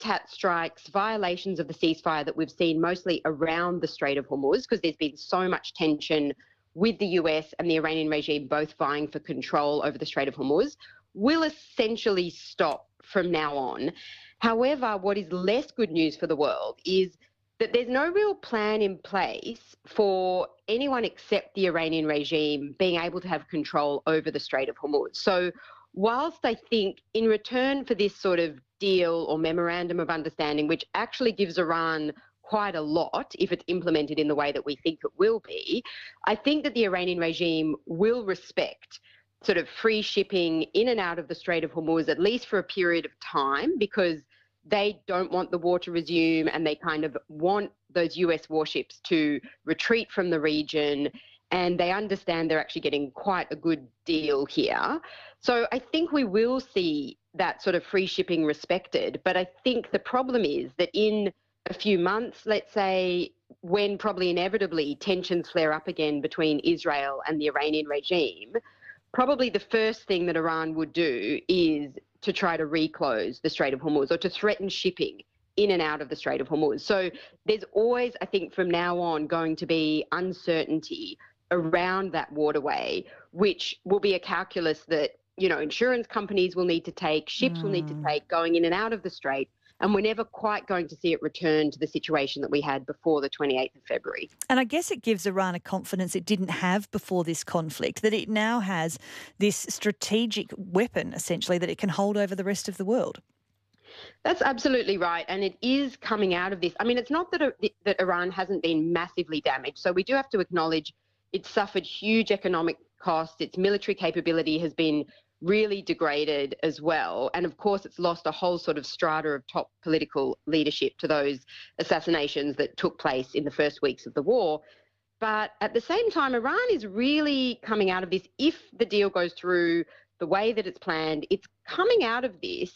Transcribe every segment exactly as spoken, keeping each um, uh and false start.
T A T strikes, violations of the ceasefire that we've seen mostly around the Strait of Hormuz, because there's been so much tension with the U S and the Iranian regime both vying for control over the Strait of Hormuz, will essentially stop from now on. However, what is less good news for the world is that there's no real plan in place for anyone except the Iranian regime being able to have control over the Strait of Hormuz. So whilst I think in return for this sort of deal or memorandum of understanding, which actually gives Iran quite a lot if it's implemented in the way that we think it will be, I think that the Iranian regime will respect sort of free shipping in and out of the Strait of Hormuz, at least for a period of time, because they don't want the war to resume and they kind of want those U S warships to retreat from the region, and they understand they're actually getting quite a good deal here. So I think we will see that sort of free shipping respected, but I think the problem is that in a few months, let's say, when probably inevitably tensions flare up again between Israel and the Iranian regime, probably the first thing that Iran would do is to try to reclose the Strait of Hormuz or to threaten shipping in and out of the Strait of Hormuz. So there's always, I think, from now on going to be uncertainty around that waterway, which will be a calculus that, you know, insurance companies will need to take, ships mm. will need to take going in and out of the Strait. And we're never quite going to see it return to the situation that we had before the twenty-eighth of February. And I guess it gives Iran a confidence it didn't have before this conflict, that it now has this strategic weapon, essentially, that it can hold over the rest of the world. That's absolutely right. And it is coming out of this. I mean, it's not that, that Iran hasn't been massively damaged. So we do have to acknowledge it's suffered huge economic costs. Its military capability has been really degraded as well. And of course, it's lost a whole sort of strata of top political leadership to those assassinations that took place in the first weeks of the war. But at the same time, Iran is really coming out of this. If the deal goes through the way that it's planned, it's coming out of this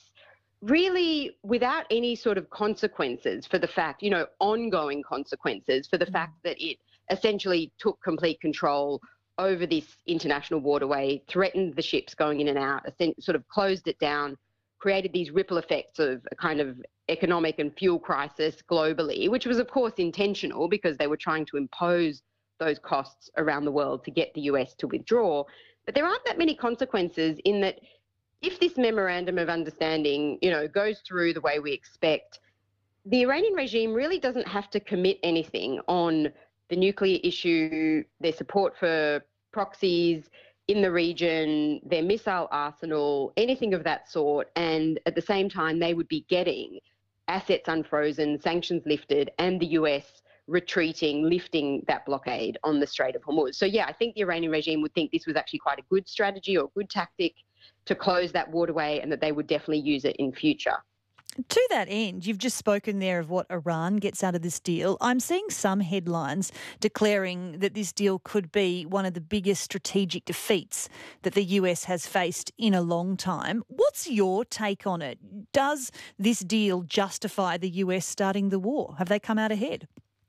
really without any sort of consequences for the fact, you know, ongoing consequences for the fact that it essentially took complete control over this international waterway, threatened the ships going in and out, sort of closed it down, created these ripple effects of a kind of economic and fuel crisis globally, which was, of course, intentional because they were trying to impose those costs around the world to get the U S to withdraw. But there aren't that many consequences in that if this memorandum of understanding, you know, goes through the way we expect, the Iranian regime really doesn't have to commit anything on the nuclear issue, their support for proxies in the region, their missile arsenal, anything of that sort. And at the same time, they would be getting assets unfrozen, sanctions lifted, and the U S retreating, lifting that blockade on the Strait of Hormuz. So, yeah, I think the Iranian regime would think this was actually quite a good strategy or a good tactic to close that waterway, and that they would definitely use it in future. To that end, you've just spoken there of what Iran gets out of this deal. I'm seeing some headlines declaring that this deal could be one of the biggest strategic defeats that the U S has faced in a long time. What's your take on it? Does this deal justify the U S starting the war? Have they come out ahead?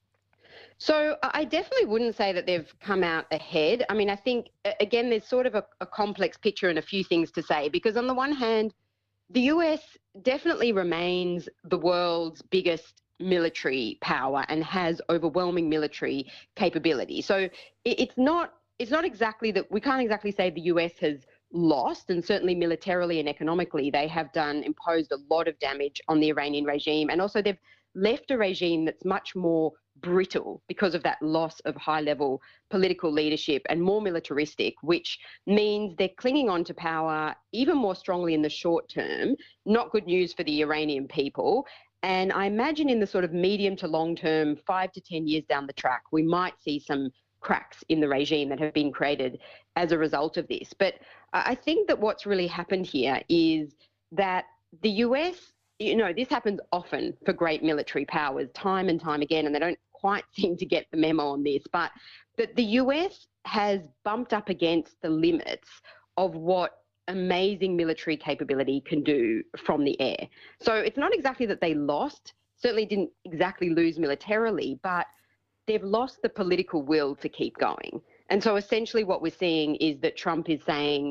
So I definitely wouldn't say that they've come out ahead. I mean, I think, again, there's sort of a, a complex picture and a few things to say, because on the one hand, the U S definitely remains the world's biggest military power and has overwhelming military capability. So it's not it's not exactly that we can't exactly say the U S has lost, and certainly militarily and economically they have done imposed a lot of damage on the Iranian regime, and also they've left a regime that's much more brittle because of that loss of high-level political leadership and more militaristic, which means they're clinging on to power even more strongly in the short term. Not good news for the Iranian people. And I imagine in the sort of medium to long term, five to ten years down the track, we might see some cracks in the regime that have been created as a result of this. But I think that what's really happened here is that the U S, you know, this happens often for great military powers, time and time again, and they don't quite seem to get the memo on this, but that the U S has bumped up against the limits of what amazing military capability can do from the air. So it's not exactly that they lost, certainly didn't exactly lose militarily, but they've lost the political will to keep going. And so essentially what we're seeing is that Trump is saying,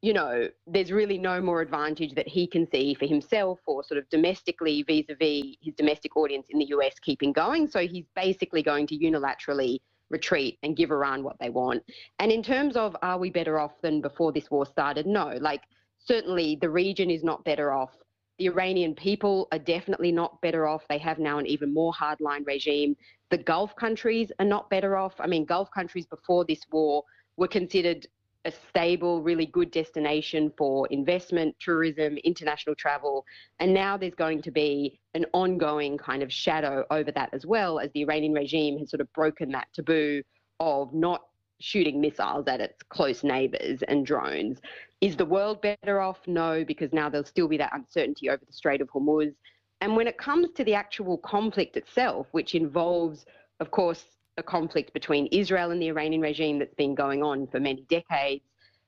you know, there's really no more advantage that he can see for himself or sort of domestically vis-a-vis his domestic audience in the U S keeping going. So he's basically going to unilaterally retreat and give Iran what they want. And in terms of, are we better off than before this war started? No, like certainly the region is not better off. The Iranian people are definitely not better off. They have now an even more hardline regime. The Gulf countries are not better off. I mean, Gulf countries before this war were considered a stable, really good destination for investment, tourism, international travel. And now there's going to be an ongoing kind of shadow over that as well, as the Iranian regime has sort of broken that taboo of not shooting missiles at its close neighbours and drones. Is the world better off? No, because now there'll still be that uncertainty over the Strait of Hormuz. And when it comes to the actual conflict itself, which involves, of course, a conflict between Israel and the Iranian regime that's been going on for many decades,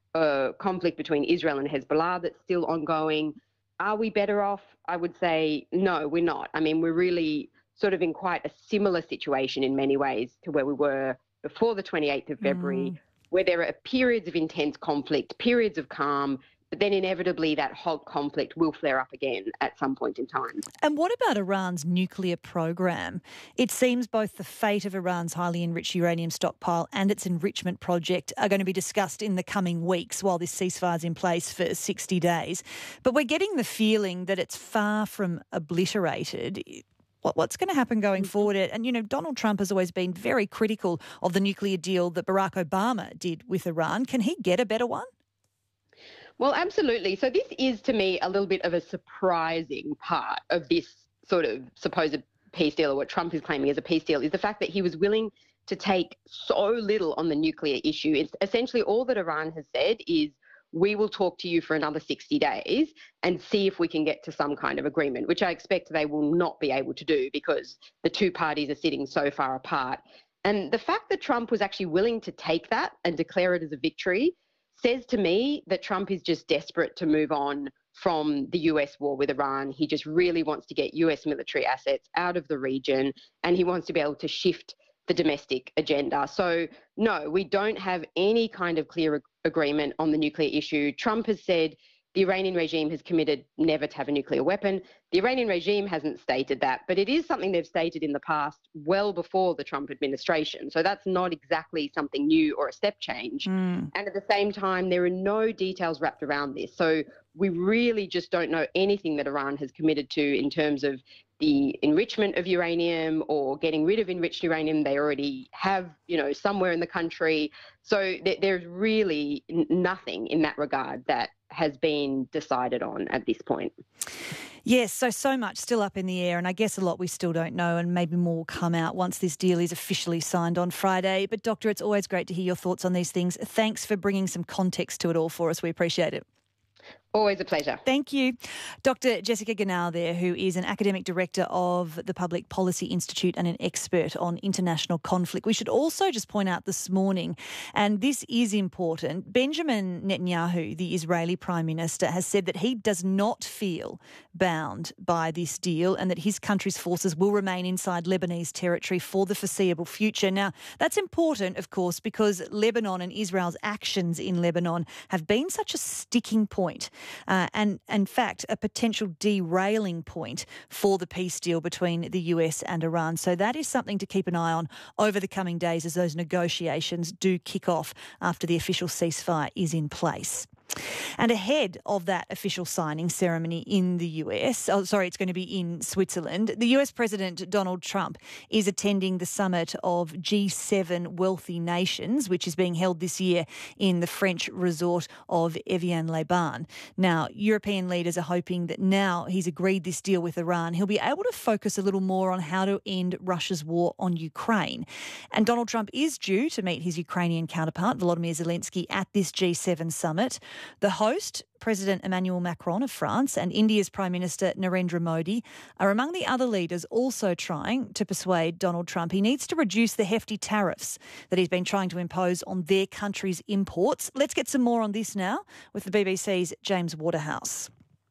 a conflict between Israel and Hezbollah that's still ongoing. Are we better off? I would say no, we're not. I mean, we're really sort of in quite a similar situation in many ways to where we were before the twenty-eighth of February, mm. where there are periods of intense conflict, periods of calm, but then inevitably that hot conflict will flare up again at some point in time. And what about Iran's nuclear program? It seems both the fate of Iran's highly enriched uranium stockpile and its enrichment project are going to be discussed in the coming weeks while this ceasefire is in place for sixty days. But we're getting the feeling that it's far from obliterated. What's going to happen going forward? And, you know, Donald Trump has always been very critical of the nuclear deal that Barack Obama did with Iran. Can he get a better one? Well, absolutely. So this is, to me, a little bit of a surprising part of this sort of supposed peace deal, or what Trump is claiming as a peace deal, is the fact that he was willing to take so little on the nuclear issue. It's essentially all that Iran has said is, we will talk to you for another sixty days and see if we can get to some kind of agreement, which I expect they will not be able to do because the two parties are sitting so far apart. And the fact that Trump was actually willing to take that and declare it as a victory says to me that Trump is just desperate to move on from the U S war with Iran. He just really wants to get U S military assets out of the region, and he wants to be able to shift the domestic agenda. So, no, we don't have any kind of clear ag- agreement on the nuclear issue. Trump has said the Iranian regime has committed never to have a nuclear weapon. The Iranian regime hasn't stated that, but it is something they've stated in the past, well before the Trump administration. So that's not exactly something new or a step change. Mm. And at the same time, there are no details wrapped around this. So we really just don't know anything that Iran has committed to in terms of the enrichment of uranium or getting rid of enriched uranium they already have, you know, somewhere in the country. So th- there's really n- nothing in that regard that has been decided on at this point. Yes, so, so much still up in the air, and I guess a lot we still don't know, and maybe more will come out once this deal is officially signed on Friday. But, Doctor, it's always great to hear your thoughts on these things. Thanks for bringing some context to it all for us. We appreciate it. Always a pleasure. Thank you. Doctor Jessica Ganal there, who is an academic director of the Public Policy Institute and an expert on international conflict. We should also just point out this morning, and this is important, Benjamin Netanyahu, the Israeli Prime Minister, has said that he does not feel bound by this deal and that his country's forces will remain inside Lebanese territory for the foreseeable future. Now, that's important, of course, because Lebanon and Israel's actions in Lebanon have been such a sticking point. Uh, and, in fact, a potential derailing point for the peace deal between the U S and Iran. So that is something to keep an eye on over the coming days as those negotiations do kick off after the official ceasefire is in place. And ahead of that official signing ceremony in the U S, oh, sorry, it's going to be in Switzerland, the U S President Donald Trump is attending the summit of G seven wealthy nations, which is being held this year in the French resort of Evian-les-Bains. Now, European leaders are hoping that now he's agreed this deal with Iran, he'll be able to focus a little more on how to end Russia's war on Ukraine. And Donald Trump is due to meet his Ukrainian counterpart, Volodymyr Zelensky, at this G seven summit. The host, President Emmanuel Macron of France, and India's Prime Minister Narendra Modi are among the other leaders also trying to persuade Donald Trump he needs to reduce the hefty tariffs that he's been trying to impose on their country's imports. Let's get some more on this now with the B B C's James Waterhouse.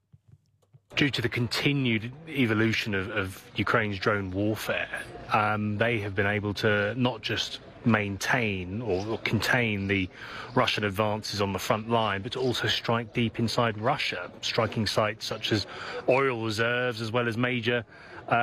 Due to the continued evolution of, of Ukraine's drone warfare, um, they have been able to not just maintain or, or contain the Russian advances on the front line, but to also strike deep inside Russia, striking sites such as oil reserves as well as major